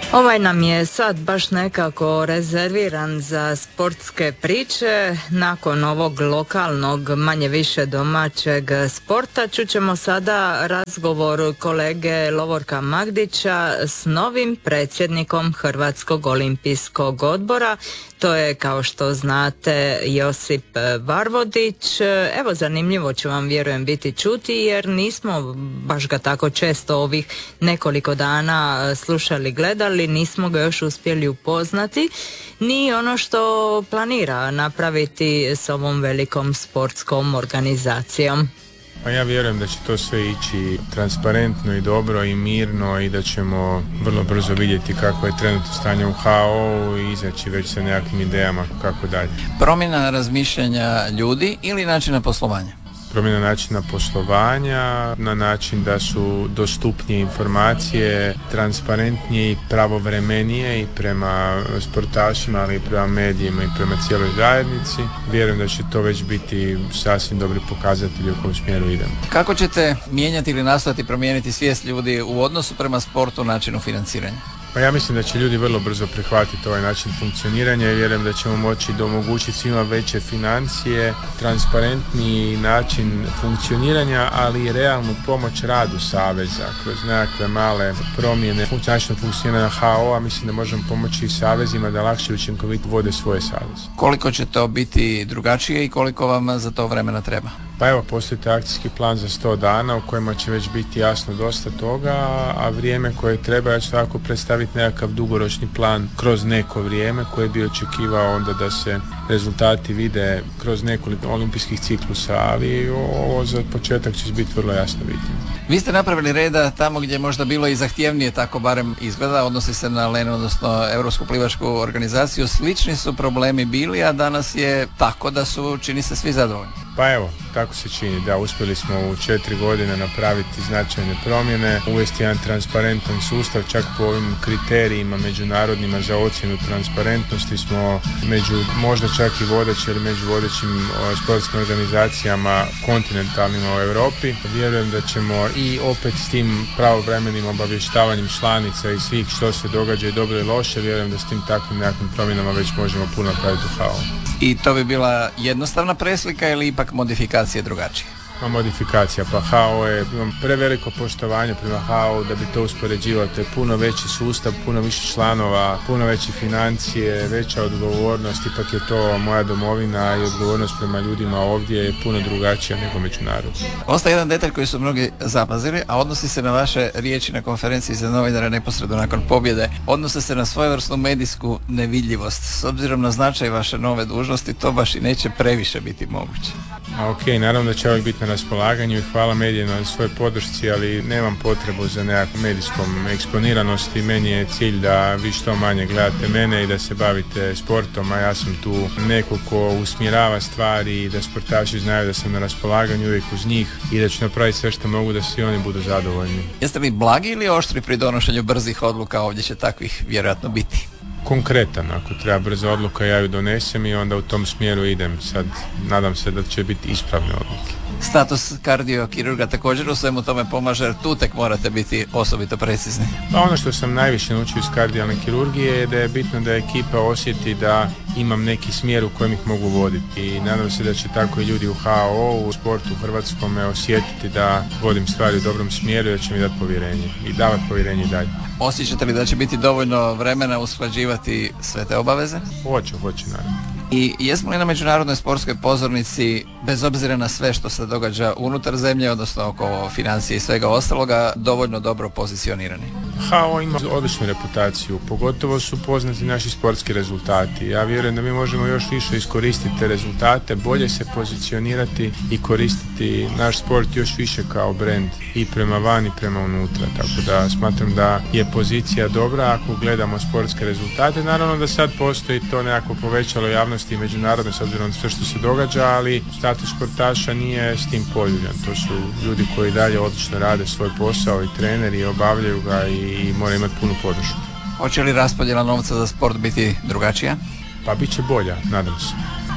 Ovaj nam je sad baš nekako rezerviran za sportske priče. Nakon ovog lokalnog, manje više domaćeg sporta, čućemo sada razgovor kolege Lovorka Magdića s novim predsjednikom Hrvatskog olimpijskog odbora. To je, kao što znate, Josip Varvodić. Evo, zanimljivo će vam, vjerujem, biti čuti, jer nismo baš ga tako često ovih nekoliko dana slušali, gledali, nismo ga još uspjeli upoznati, ni ono što planira napraviti s ovom velikom sportskom organizacijom. Pa ja vjerujem da će to sve ići transparentno i dobro i mirno i da ćemo vrlo brzo vidjeti kako je trenutno stanje u HO i izaći već sa nekakvim idejama kako dalje. Promjena razmišljanja ljudi ili načina poslovanja? Promjena načina poslovanja na način da su dostupnije informacije, transparentnije i pravovremenije i prema sportašima, ali i prema medijima i prema cijeloj zajednici. Vjerujem da će to već biti sasvim dobri pokazatelji u kojem smjeru idemo. Kako ćete mijenjati ili nastojati promijeniti svijest ljudi u odnosu prema sportu, načinu financiranja? Pa ja mislim da će ljudi vrlo brzo prihvatiti ovaj način funkcioniranja i vjerujem da ćemo moći omogućiti svima veće financije, transparentniji način funkcioniranja, ali i realnu pomoć radu saveza kroz nekakve male promjene načinu funkcioniranja HO-a. Mislim da možemo pomoći i savezima da lakše i učinkovito vode svoje saveze. Koliko će to biti drugačije i koliko vam za to vremena treba? Pa evo, postoji akcijski plan za 100 dana u kojima će već biti jasno dosta toga, a vrijeme koje treba, ja ću tako predstaviti nekakav dugoročni plan kroz neko vrijeme koje bi očekivao onda da se rezultati vide kroz nekoliko olimpijskih ciklusa, ali ovo za početak će biti vrlo jasno vidljivo. Vi ste napravili reda tamo gdje je možda bilo i zahtjevnije, tako barem izgleda, odnosi se na LEN, odnosno Europsku plivačku organizaciju. Slični su problemi bili, a danas je tako da su, čini se, svi zadovoljni. Pa evo, tako se čini, da uspjeli smo u 4 godine napraviti značajne promjene, uvesti jedan transparentan sustav, čak po ovim kriterijima međunarodnima za ocjenu transparentnosti smo među možda čak i vodeći ili među vodećim sportskim organizacijama kontinentalnima u Europi. Vjerujem da ćemo i opet s tim pravovremenim obavještavanjem članica i svih što se događa i dobro i loše, vjerujem da s tim takvim nekakvim promjenama već možemo puno napraviti u HO. I to bi bila jednostavna preslika ili ipak modifikacije drugačije? Modifikacija, pa HO je, imam preveliko poštovanje prema HO da bi to uspoređivao, to je puno veći sustav, puno više članova, puno veće financije, veća odgovornost, ipak je to moja domovina i odgovornost prema ljudima ovdje je puno drugačija nego međunarodno. Ostaje jedan detalj koji su mnogi zapazili, a odnosi se na vaše riječi na konferenciji za novinare neposredno nakon pobjede, odnose se na svojevrsnu medijsku nevidljivost. S obzirom na značaj vaše nove dužnosti, to baš i neće previše biti moguće. Ok, naravno da će ovaj biti na raspolaganju i hvala medijima na svojoj podršci, ali nemam potrebu za nekakvom medijskom eksponiranosti. Meni je cilj da vi što manje gledate mene i da se bavite sportom, a ja sam tu neko ko usmjerava stvari i da sportaši znaju da sam na raspolaganju uvijek uz njih i da ću napraviti sve što mogu da svi oni budu zadovoljni. Jeste li blagi ili oštri pri donošenju brzih odluka? Ovdje će takvih vjerojatno biti. Konkretan, ako treba brza odluka ja ju donesem i onda u tom smjeru idem. Sad nadam se da će biti ispravne odluke. Status kardiokirurga također u svemu tome pomaže, jer tu tek morate biti osobito precizni. Pa ono što sam najviše naučio iz kardijalne kirurgije je da je bitno da ekipa osjeti da imam neki smjer u kojem ih mogu voditi i nadam se da će tako i ljudi u HO, u sportu u Hrvatskom osjetiti da vodim stvari u dobrom smjeru i da će mi dati povjerenje i davati povjerenje dalje. Osjećate li da će biti dovoljno vremena usklađivati sve te obaveze? Hoće naravno. I jesmo li na međunarodnoj sportskoj pozornici, bez obzira na sve što se događa unutar zemlje, odnosno oko financije i svega ostaloga, dovoljno dobro pozicionirani? HO ima odličnu reputaciju, pogotovo su poznati naši sportski rezultati. Ja vjerujem da mi možemo još više iskoristiti te rezultate, bolje se pozicionirati i koristiti naš sport još više kao brand i prema van i prema unutra. Tako da smatram da je pozicija dobra ako gledamo sportske rezultate. Naravno da sad postoji to nekako povećalo javnosti i međunarodno s obzirom na sve što se događa, ali status sportaša nije s tim poljuljan. To su ljudi koji dalje odlično rade svoj posao i treneri, obavljaju ga i moraju imati punu podršku. Hoće li raspodjela novca za sport biti drugačija? Pa bit će bolja, nadam se.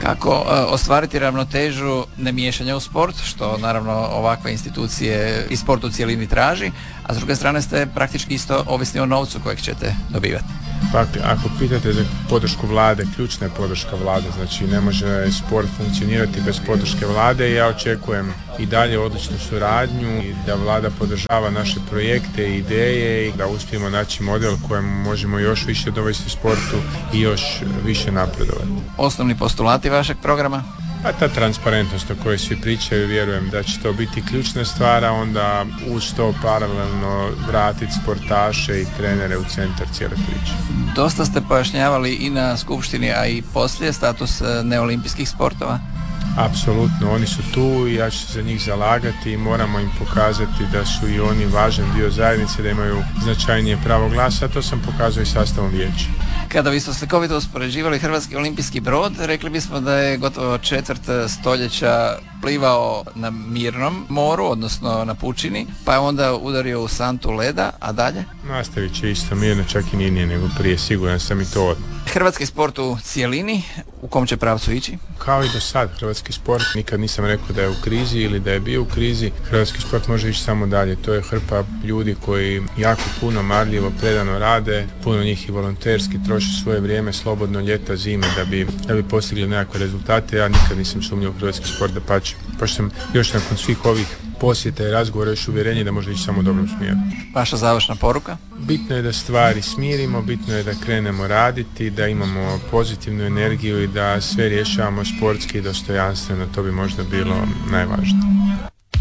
Kako ostvariti ravnotežu nemiješanja u sport, što naravno ovakve institucije i sport u cijelini traži, a s druge strane ste praktički isto ovisni o novcu kojeg ćete dobivati. Pa ako pitate za podršku vlade, ključna je podrška vlade, znači ne može sport funkcionirati bez podrške vlade i ja očekujem i dalje odličnu suradnju i da vlada podržava naše projekte i ideje i da uspijemo naći model kojem možemo još više dovesti sportu i još više napredovati. Osnovni postulati vašeg programa? A ta transparentnost o kojoj svi pričaju, vjerujem da će to biti ključna stvar, a onda uz to paralelno vratiti sportaše i trenere u centar cijele priče. Dosta ste pojašnjavali i na skupštini, a i poslije status neolimpijskih sportova. Apsolutno, oni su tu i ja ću se za njih zalagati i moramo im pokazati da su i oni važan dio zajednice, da imaju značajnije pravo glasa, a to sam pokazao i sastavom vijeća. Kada bismo slikovito uspoređivali Hrvatski olimpijski brod, rekli bismo da je gotovo četvrt stoljeća plivao na mirnom moru, odnosno na pučini, pa je onda udario u santu leda, a dalje? Nastavit će isto mirno, čak i nije nego prije, siguran sam i to odmah. Hrvatski sport u cijelini, u kom će pravcu ići? Kao i do sad, hrvatski sport, nikad nisam rekao da je u krizi ili da je bio u krizi. Hrvatski sport može ići samo dalje, to je hrpa ljudi koji jako puno marljivo, predano rade, puno njih i volonterski troši svoje vrijeme, slobodno ljeta, zime da bi postigli nekakve rezultate. Ja nikad nisam sumnjao u hrvatski sport, dapače. Pa sam još nakon svih ovih posjeta i razgovora još uvjerenje da može ići samo u dobrom smjeru. Vaša završna poruka? Bitno je da stvari smirimo, bitno je da krenemo raditi, da imamo pozitivnu energiju i da sve rješavamo sportski i dostojanstveno, to bi možda bilo najvažnije.